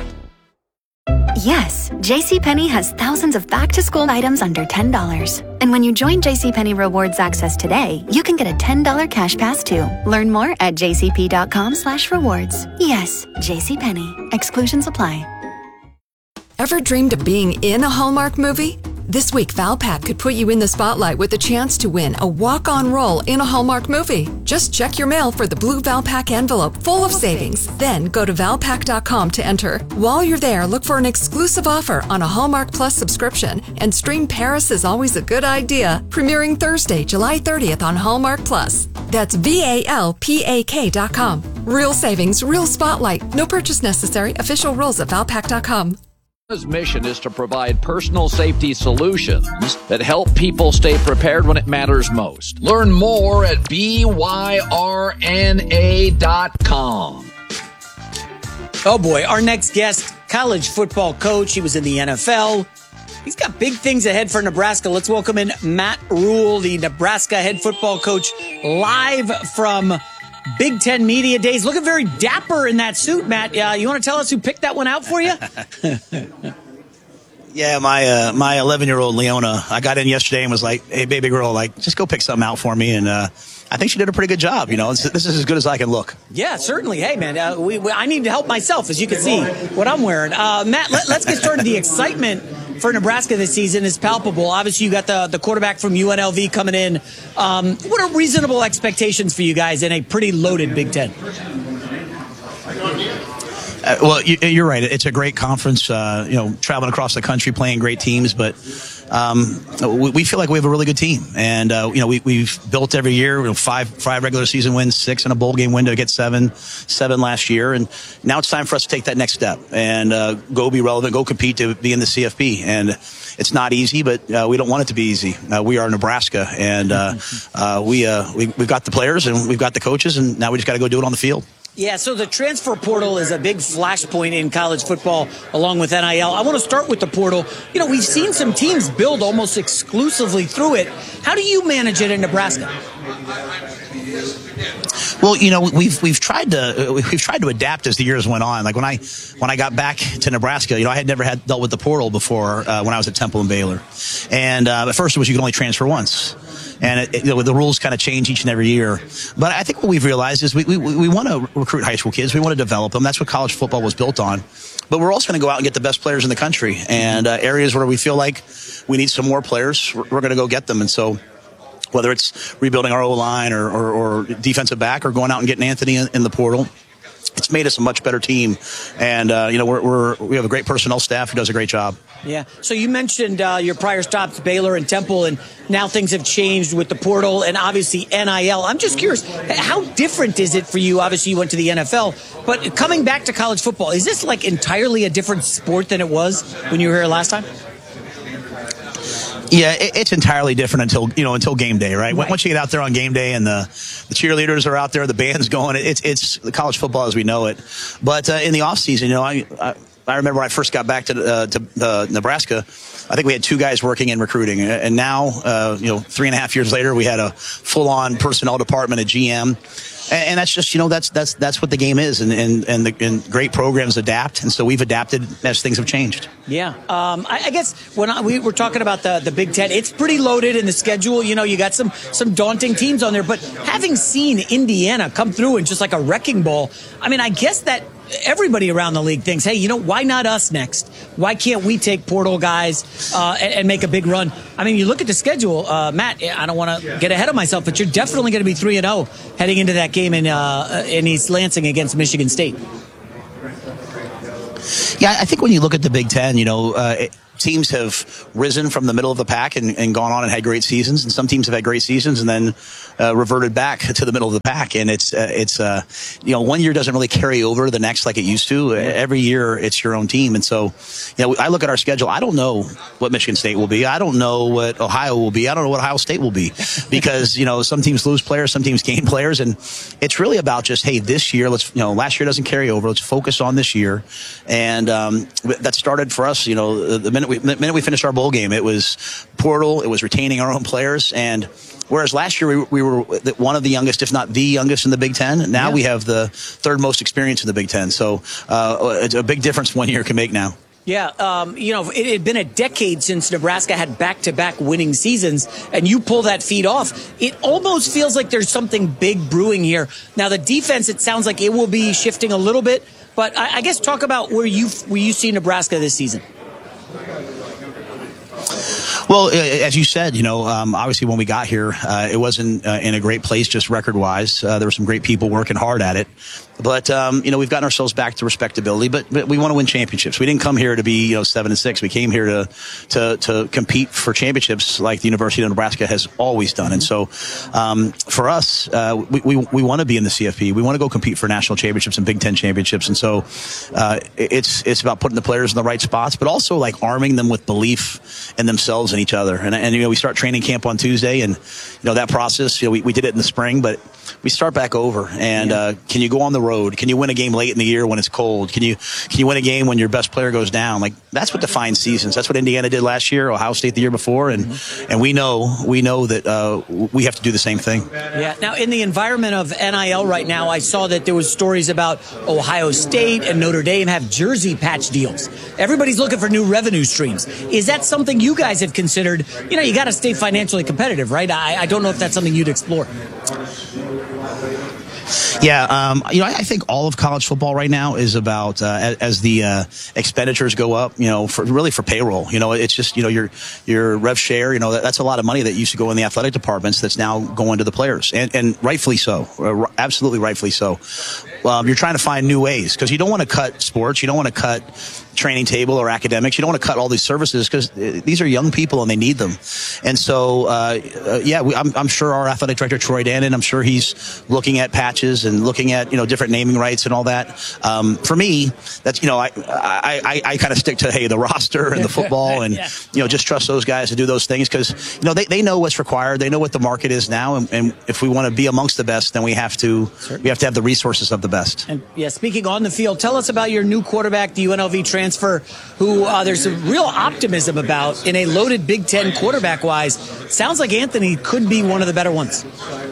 Yes, JCPenney has thousands of back-to-school items under ten dollars. And when you join JCPenney Rewards Access today, you can get a ten dollars cash pass too. Learn more at jcp.com slash rewards. Yes, JCPenney. Exclusions apply. Ever dreamed of being in a Hallmark movie? This week, Valpak could put you in the spotlight with a chance to win a walk-on role in a Hallmark movie. Just check your mail for the blue Valpak envelope full of savings. Then go to valpak dot com to enter. While you're there, look for an exclusive offer on a Hallmark Plus subscription and stream Paris is Always a Good Idea, premiering Thursday, July thirtieth on Hallmark Plus. That's V A L P A K dot com. Real savings, real spotlight. No purchase necessary. Official rules at valpak dot com. His mission is to provide personal safety solutions that help people stay prepared when it matters most. Learn more at B Y R N A dot com. Oh boy, our next guest, college football coach. He was in the N F L. He's got big things ahead for Nebraska. Let's welcome in Matt Rhule, the Nebraska head football coach, live from Big Ten Media Days. Looking very dapper in that suit, Matt. Uh, you want to tell us who picked that one out for you? Yeah, my uh, my eleven-year-old Leona. I got in yesterday and was like, "Hey, baby girl, like, just go pick something out for me." And uh, I think she did a pretty good job. You know, this, this is as good as I can look. Yeah, certainly. Hey, man, uh, we, we, I need to help myself, as you can see what I'm wearing. Uh, Matt, let, let's get started. The excitement for Nebraska this season is palpable. Obviously, you got the, the quarterback from U N L V coming in. Um, what are reasonable expectations for you guys in a pretty loaded Big Ten? Uh, well, you, you're right. It's a great conference, uh, you know, traveling across the country, playing great teams. But um, we, we feel like we have a really good team. And, uh, you know, we, we've built every year, you know, five five regular season wins, six in a bowl game window to get seven, seven last year. And now it's time for us to take that next step and uh, go be relevant, go compete to be in the C F P. And it's not easy, but uh, we don't want it to be easy. Uh, we are Nebraska, and uh, uh, we, uh, we, we've got the players and we've got the coaches, and now we just got to go do it on the field. Yeah, so the transfer portal is a big flashpoint in college football along with N I L. I want to start with the portal. You know, we've seen some teams build almost exclusively through it. How do you manage it in Nebraska? Well, you know, we've we've tried to we've tried to adapt as the years went on. Like when I when I got back to Nebraska, you know, I had never had dealt with the portal before uh, when I was at Temple and Baylor. And uh, at first it was you could only transfer once. And it, it, you know, the rules kind of change each and every year. But I think what we've realized is we, we, we want to recruit high school kids. We want to develop them. That's what college football was built on. But we're also going to go out and get the best players in the country. And uh, areas where we feel like we need some more players, we're, we're going to go get them. And so whether it's rebuilding our O-line or, or, or defensive back or going out and getting Anthony in, in the portal, it's made us a much better team. And, uh, you know, we're, we're, we have a great personnel staff who does a great job. Yeah. So you mentioned uh, your prior stops, Baylor and Temple, and now things have changed with the portal and obviously N I L. I'm just curious, how different is it for you? Obviously, you went to the N F L, but coming back to college football, is this like entirely a different sport than it was when you were here last time? Yeah, it, it's entirely different until you know until game day, right? right? Once you get out there on game day and the, the cheerleaders are out there, the band's going, it's it's the college football as we know it. But uh, in the off season, you know, I, I I remember when I first got back to uh, to uh, Nebraska, I think we had two guys working in recruiting, and now, uh, you know, three and a half years later, we had a full-on personnel department, a G M. And that's just, you know, that's that's that's what the game is, and and and, the, and great programs adapt, and so we've adapted as things have changed. Yeah, um, I, I guess when I, we were talking about the the Big Ten, it's pretty loaded in the schedule. You know, you got some some daunting teams on there, but having seen Indiana come through in just like a wrecking ball, I mean, I guess that everybody around the league thinks, hey, you know, why not us next? Why can't we take portal guys uh, and, and make a big run? I mean, you look at the schedule, uh, Matt, I don't want to get ahead of myself, but you're definitely going to be three and oh heading into that game in, uh, in East Lansing against Michigan State. Yeah, I think when you look at the Big Ten, you know, uh, it, teams have risen from the middle of the pack and, and gone on and had great seasons, and some teams have had great seasons and then uh, reverted back to the middle of the pack. And it's uh, it's uh, you know, one year doesn't really carry over the next like it used to. Every year it's your own team, and so you know, I look at our schedule. I don't know what Michigan State will be. I don't know what Ohio will be. I don't know what Ohio State will be, because you know, some teams lose players, some teams gain players, and it's really about just, hey, this year, let's, you know, last year doesn't carry over. Let's focus on this year, and um, that started for us. You know, the minute we the minute we finished our bowl game, it was portal, it was retaining our own players, and whereas last year we, we were one of the youngest, if not the youngest in the Big Ten, now yeah. we have the third most experience in the Big Ten. So uh, it's a big difference one year can make now. Yeah, um, you know, it had been a decade since Nebraska had back-to-back winning seasons, and you pull that feed off. It almost feels like there's something big brewing here. Now, the defense, it sounds like it will be shifting a little bit, but I, I guess talk about where you where you see Nebraska this season. Well, as you said, you know, um, obviously when we got here, uh, it wasn't uh, in a great place just record-wise. Uh, there were some great people working hard at it. But, um, you know, we've gotten ourselves back to respectability, but, but we want to win championships. We didn't come here to be, you know, seven and six. We came here to, to, to compete for championships like the University of Nebraska has always done. And so, um, for us, uh, we, we, we want to be in the C F P. We want to go compete for national championships and Big Ten championships. And so, uh, it's, it's about putting the players in the right spots, but also like arming them with belief in themselves and each other. And, and, you know, we start training camp on Tuesday, and, you know, that process, you know, we, we did it in the spring, but we start back over. And, uh, can you go on the road? Can you win a game late in the year when it's cold? Can you can you win a game when your best player goes down? Like, that's what defines seasons. That's what Indiana did last year, Ohio State the year before, and mm-hmm. and we know we know that uh, we have to do the same thing. Yeah. Now, in the environment of N I L right now, I saw that there was stories about Ohio State and Notre Dame have jersey patch deals. Everybody's looking for new revenue streams. Is that something you guys have considered? You know, you got to stay financially competitive, right? I, I don't know if that's something you'd explore. Yeah, um, you know, I, I think all of college football right now is about uh, as, as the uh, expenditures go up. You know, for really for payroll. You know, it's just, you know, your your rev share. You know, that, that's a lot of money that used to go in the athletic departments that's now going to the players, and and rightfully so, uh, absolutely rightfully so. Um, you're trying to find new ways, because you don't want to cut sports, you don't want to cut training table or academics. You don't want to cut all these services, because these are young people and they need them. And so, uh, uh, yeah, we, I'm, I'm sure our athletic director, Troy Dannon, I'm sure he's looking at patches and looking at, you know, different naming rights and all that. Um, for me, that's, you know, I, I, I, I kind of stick to, hey, the roster and the football and, yeah. you know, just trust those guys to do those things, because, you know, they, they know what's required. They know what the market is now. And, and if we want to be amongst the best, then we have to, Certainly. we have to have the resources of the best. And yeah, speaking on the field, tell us about your new quarterback, the U N L V transfer, who uh, there's some real optimism about in a loaded Big Ten quarterback wise. Sounds like Anthony could be one of the better ones.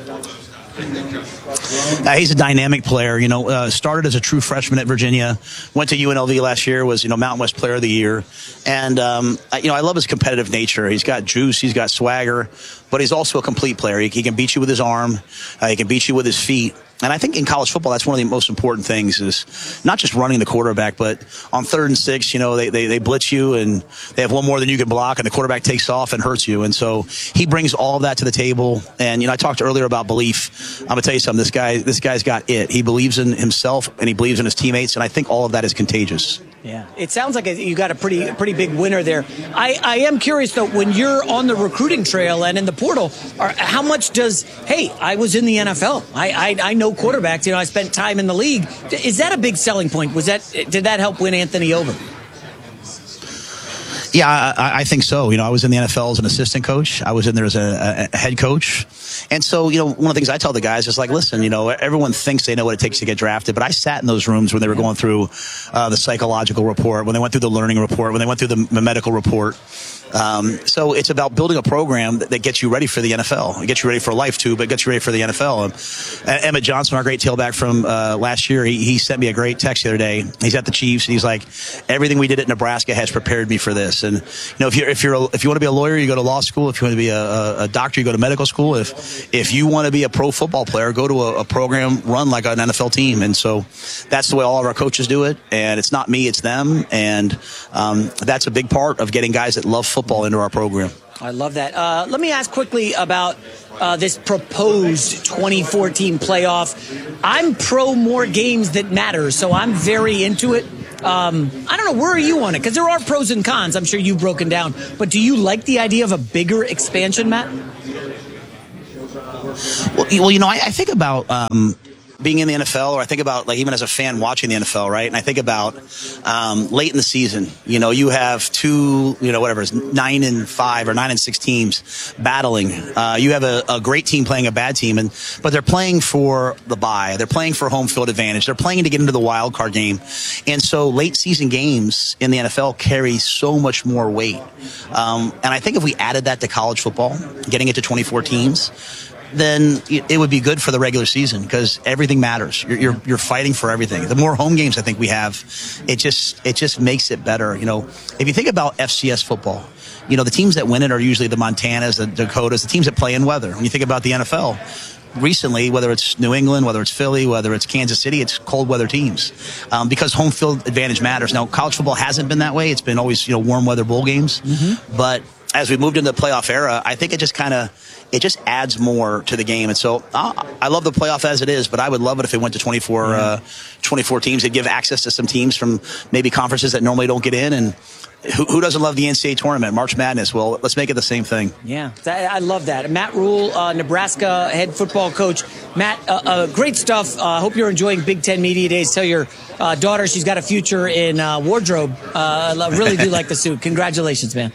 Uh, he's a dynamic player. You know, uh, started as a true freshman at Virginia, went to U N L V last year, was, you know, Mountain West Player of the Year. And, um, I, you know, I love his competitive nature. He's got juice, he's got swagger, but he's also a complete player. He, he can beat you with his arm, uh, he can beat you with his feet. And I think in college football, that's one of the most important things, is not just running the quarterback, but on third and six, you know, they, they, they blitz you and they have one more than you can block, and the quarterback takes off and hurts you. And so he brings all of that to the table. And, you know, I talked earlier about belief. I'm going to tell you something. This guy, this guy's got it. He believes in himself and he believes in his teammates. And I think all of that is contagious. Yeah, it sounds like you got a pretty pretty big winner there. I, I am curious, though, when you're on the recruiting trail and in the portal, are, how much does, hey, I was in the N F L. I, I I know quarterbacks. You know, I spent time in the league. Is that a big selling point? Was that did that help win Anthony over? Yeah, I, I think so. You know, I was in the N F L as an assistant coach. I was in there as a, a head coach. And so, you know, one of the things I tell the guys is like, listen, you know, everyone thinks they know what it takes to get drafted, but I sat in those rooms when they were going through uh, the psychological report, when they went through the learning report, when they went through the medical report. Um, so it's about building a program that, that gets you ready for the N F L. It gets you ready for life too, but it gets you ready for the N F L. And, and Emmett Johnson, our great tailback from uh, last year, he, he sent me a great text the other day. He's at the Chiefs, and he's like, everything we did at Nebraska has prepared me for this. And you know, if you're if you're a, if you want to be a lawyer, you go to law school. If you want to be a, a, a doctor, you go to medical school. If if you want to be a pro football player, go to a, a program run like an N F L team. And so that's the way all of our coaches do it. And it's not me, it's them. And um, that's a big part of getting guys that love football into our program. I love that. Uh, let me ask quickly about uh, this proposed twenty fourteen playoff. I'm pro more games that matter, so I'm very into it. Um, I don't know, where are you on it? Because there are pros and cons, I'm sure you've broken down. But do you like the idea of a bigger expansion, Matt? Well, well you know, I, I think about... Um, being in the N F L, or I think about like even as a fan watching the N F L, right? And I think about um, late in the season, you know, you have two, you know, whatever, it's nine and five or nine and six teams battling. Uh, you have a, a great team playing a bad team, and but they're playing for the bye. They're playing for home field advantage. They're playing to get into the wild card game. And so late season games in the N F L carry so much more weight. Um, and I think if we added that to college football, getting it to twenty-four teams, then it would be good for the regular season because everything matters. You're, you're you're fighting for everything. The more home games I think we have, it just it just makes it better. You know, if you think about F C S football, you know the teams that win it are usually the Montanas, the Dakotas, the teams that play in weather. When you think about the N F L, recently, whether it's New England, whether it's Philly, whether it's Kansas City, it's cold weather teams um, because home field advantage matters. Now, college football hasn't been that way. It's been always you know warm weather bowl games, mm-hmm. but as we moved into the playoff era, I think it just kind of it just adds more to the game. And so uh, I love the playoff as it is, but I would love it if it went to twenty-four, yeah. uh, twenty-four teams. It'd give access to some teams from maybe conferences that normally don't get in. And who, who doesn't love the N C double A tournament, March Madness? Well, let's make it the same thing. Yeah, I love that. Matt Rhule, uh, Nebraska head football coach. Matt, uh, uh, great stuff. I uh, hope you're enjoying Big Ten Media Days. Tell your uh, daughter she's got a future in uh, wardrobe. Uh, I really do like the suit. Congratulations, man.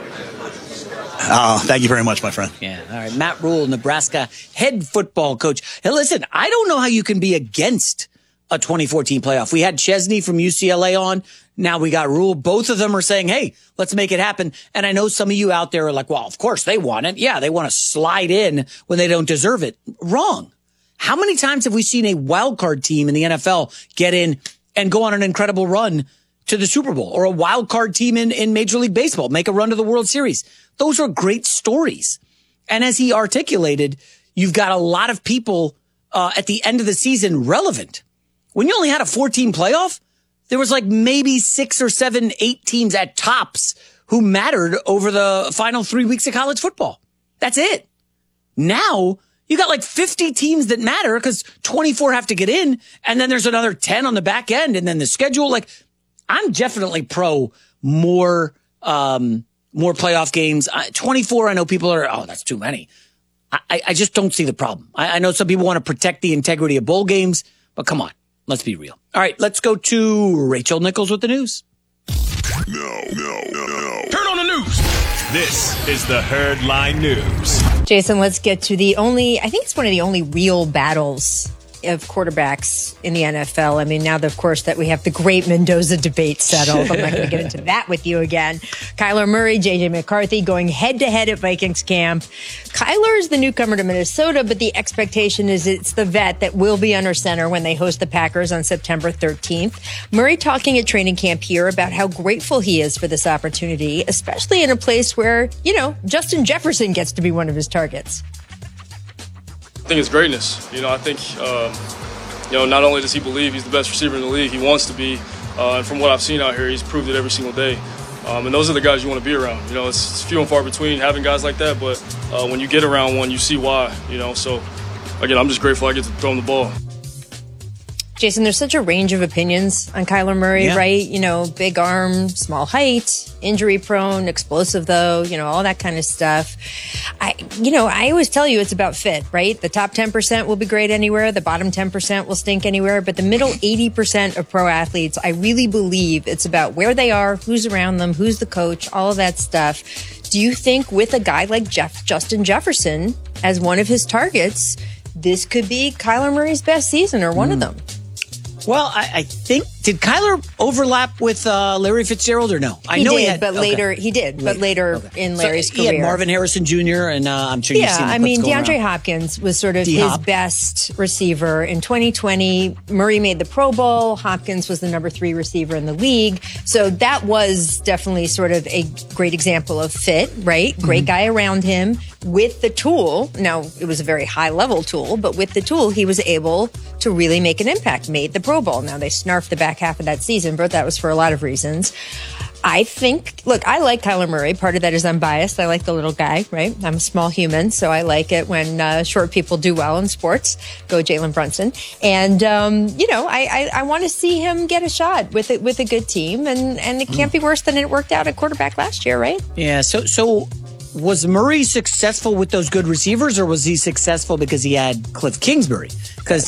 Oh, thank you very much, my friend. Yeah. All right. Matt Rhule, Nebraska head football coach. Hey, listen, I don't know how you can be against a twenty fourteen playoff. We had Chesney from U C L A on. Now we got Rhule. Both of them are saying, hey, let's make it happen. And I know some of you out there are like, well, of course they want it. Yeah, they want to slide in when they don't deserve it. Wrong. How many times have we seen a wild card team in the N F L get in and go on an incredible run to the Super Bowl, or a wild card team in, in Major League Baseball make a run to the World Series? Those are great stories. And as he articulated, you've got a lot of people uh, at the end of the season relevant. When you only had a four-team playoff, there was like maybe six or seven, eight teams at tops who mattered over the final three weeks of college football. That's it. Now you got like fifty teams that matter because twenty-four have to get in, and then there's another ten on the back end, and then the schedule. Like, I'm definitely pro more, um, more playoff games. I, twenty-four, I know people are, oh, that's too many. I, I just don't see the problem. I, I know some people want to protect the integrity of bowl games, but come on, let's be real. All right, let's go to Rachel Nichols with the news. No, no, no, no. Turn on the news. This is the Herd Line News. Jason, let's get to the only, I think it's one of the only real battles of quarterbacks in the N F L. I mean, now, that, of course, that we have the great Mendoza debate settled. I'm not going to get into that with you again. Kyler Murray, J J McCarthy going head-to-head at Vikings camp. Kyler is the newcomer to Minnesota, but the expectation is it's the vet that will be under center when they host the Packers on September thirteenth. Murray talking at training camp here about how grateful he is for this opportunity, especially in a place where, you know, Justin Jefferson gets to be one of his targets. I think it's greatness. You know, I think, um, you know, not only does he believe he's the best receiver in the league, he wants to be. Uh, and from what I've seen out here, he's proved it every single day. Um, and those are the guys you want to be around. You know, it's, it's few and far between having guys like that, but uh, when you get around one, you see why, you know. So, again, I'm just grateful I get to throw him the ball. Jason, there's such a range of opinions on Kyler Murray, Yeah. right? You know, big arm, small height, injury prone, explosive though, you know, all that kind of stuff. I, you know, I always tell you it's about fit, right? The top ten percent will be great anywhere. The bottom ten percent will stink anywhere. But the middle eighty percent of pro athletes, I really believe it's about where they are, who's around them, who's the coach, all of that stuff. do you think with a guy like Jeff Justin Jefferson as one of his targets, this could be Kyler Murray's best season or one mm. of them? Well, I, I think, did Kyler overlap with uh, Larry Fitzgerald or no? I he know did, he had, but okay. later, he did, but later okay. in Larry's so career. He had Marvin Harrison Junior, and uh, I'm sure you've yeah, seen the I mean, going DeAndre around. Hopkins was sort of D-Hop. his best receiver in twenty twenty. Murray made the Pro Bowl. Hopkins was the number three receiver in the league. So that was definitely sort of a great example of fit, right? Great mm-hmm. guy around him with the tool. Now, it was a very high level tool, but with the tool, he was able to really make an impact, made the Pro Bowl. Now, they snarfed the back half of that season, but that was for a lot of reasons. I think, look, I like Kyler Murray. Part of that is I'm biased. I like the little guy, right? I'm a small human, so I like it when uh, short people do well in sports. Go Jalen Brunson. And, um, you know, I, I, I want to see him get a shot with it, with a good team, and, and it can't be worse than it worked out at quarterback last year, right? Yeah, so so was Murray successful with those good receivers, or was he successful because he had Cliff Kingsbury? Because